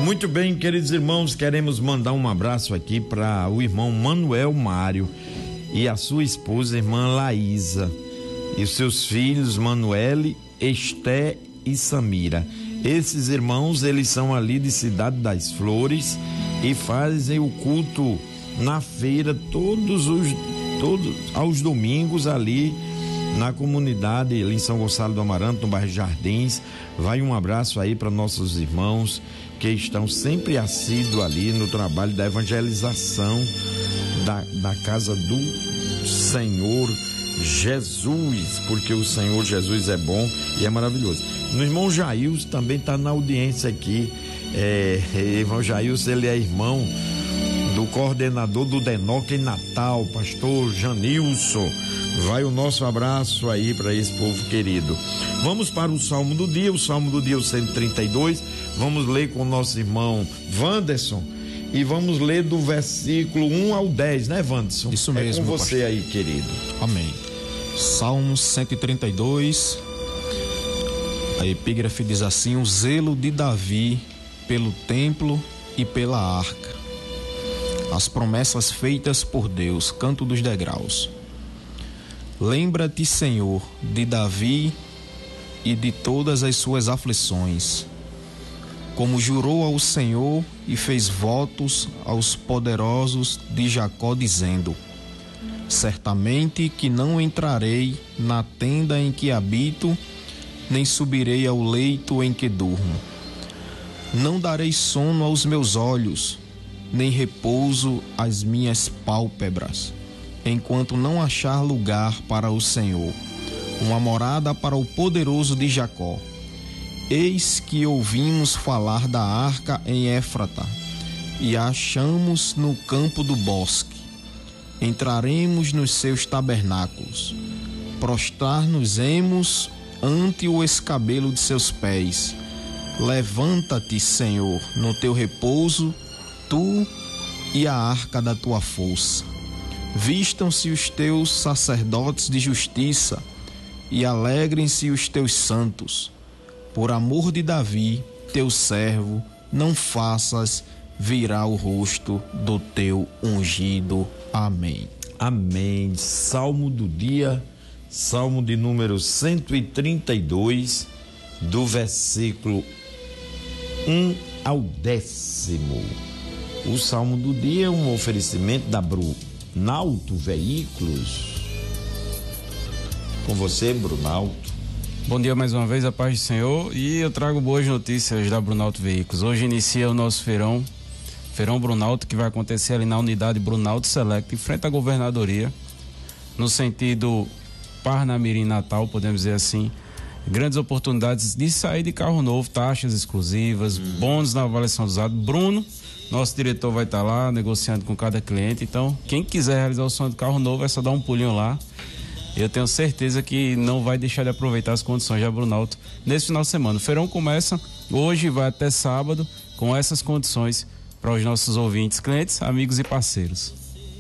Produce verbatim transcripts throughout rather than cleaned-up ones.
Muito bem, queridos irmãos, queremos mandar um abraço aqui para o irmão Manuel Mário e a sua esposa, irmã Laísa, e os seus filhos Manuele, Esté e Samira. Esses irmãos, eles são ali de Cidade das Flores e fazem o culto na feira todos os todos aos domingos ali na comunidade, ali em São Gonçalo do Amaranto, no bairro Jardins. Vai um abraço aí para nossos irmãos que estão sempre assíduos ali no trabalho da evangelização da, da casa do Senhor Jesus, porque o Senhor Jesus é bom e é maravilhoso. O irmão Jailson também está na audiência aqui. É, irmão Jailson, ele é irmão do coordenador do Denoc em Natal, pastor Janilson. Vai o nosso abraço aí para esse povo querido. Vamos para o Salmo do Dia, o Salmo do Dia, o cento e trinta e dois. Vamos ler com o nosso irmão Wanderson e vamos ler do versículo um ao dez, né, Wanderson? Isso mesmo. É com você, pastor. Aí, querido. Amém. Salmo cento e trinta e dois. A epígrafe diz assim: o zelo de Davi pelo templo e pela arca. As promessas feitas por Deus, canto dos degraus. Lembra-te, Senhor, de Davi e de todas as suas aflições, como jurou ao Senhor e fez votos aos poderosos de Jacó, dizendo: certamente que não entrarei na tenda em que habito, nem subirei ao leito em que durmo. Não darei sono aos meus olhos, nem repouso às minhas pálpebras, enquanto não achar lugar para o Senhor, uma morada para o poderoso de Jacó. Eis que ouvimos falar da arca em Éfrata, e a achamos no campo do bosque. Entraremos nos seus tabernáculos, prostrar-nos-emos ante o escabelo de seus pés. Levanta-te, Senhor, no teu repouso, tu e a arca da tua força. Vistam-se os teus sacerdotes de justiça e alegrem-se os teus santos. Por amor de Davi, teu servo, não faças virar o rosto do teu ungido. Amém. Amém. Salmo do dia, Salmo de número cento e trinta e dois, do versículo um ao décimo. O Salmo do dia é um oferecimento da Brunalto Veículos. Com você, Brunalto. Bom dia mais uma vez, a paz do Senhor, e eu trago boas notícias da Brunalto Veículos. Hoje inicia o nosso feirão, feirão Brunalto, que vai acontecer ali na unidade Brunalto Select, em frente à governadoria, no sentido Parnamirim Natal, podemos dizer assim. Grandes oportunidades de sair de carro novo, taxas exclusivas, hum. bônus na avaliação usado. Bruno, nosso diretor, vai estar lá negociando com cada cliente. Então, quem quiser realizar o sonho do carro novo, é só dar um pulinho lá. Eu tenho certeza que não vai deixar de aproveitar as condições da Brunalto nesse final de semana. O feirão começa hoje e vai até sábado com essas condições para os nossos ouvintes, clientes, amigos e parceiros.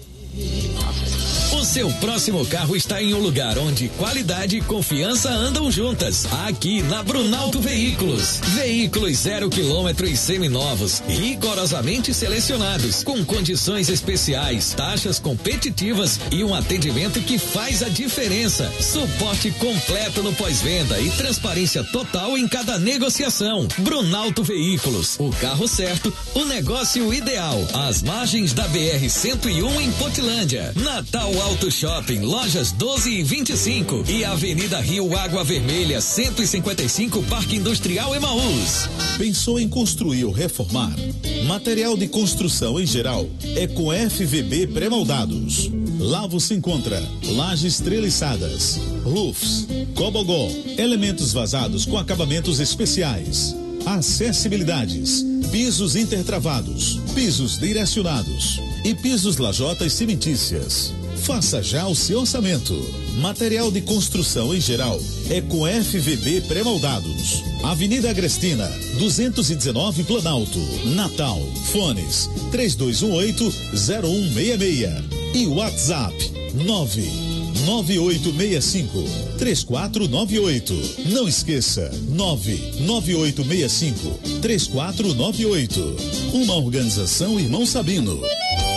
O seu próximo carro está em um lugar onde qualidade e confiança andam juntas. Aqui na Brunalto Veículos. Veículos zero quilômetro e seminovos, rigorosamente selecionados, com condições especiais, taxas competitivas e um atendimento que faz a diferença. Suporte completo no pós-venda e transparência total em cada negociação. Brunalto Veículos, o carro certo, o negócio ideal. Às margens da B R cento e um em Potilândia. Natal Auto Shopping, lojas doze e vinte e cinco e Avenida Rio Água Vermelha, cento e cinquenta e cinco, Parque Industrial Emaús. Pensou em construir ou reformar? Material de construção em geral é com F V B Pré-Moldados. Lá você encontra lajes treliçadas, roofs, cobogó, elementos vazados com acabamentos especiais, acessibilidades, pisos intertravados, pisos direcionados e pisos lajotas cimentícias. Faça já o seu orçamento. Material de construção em geral é com F V B Pré-Moldados. Avenida Agrestina, duzentos e dezenove, Planalto, Natal. Fones três dois um oito, zero um seis seis e WhatsApp nove nove oito seis cinco, três quatro nove oito. Não esqueça, nove nove oito seis cinco, três quatro nove oito. Uma organização Irmão Sabino.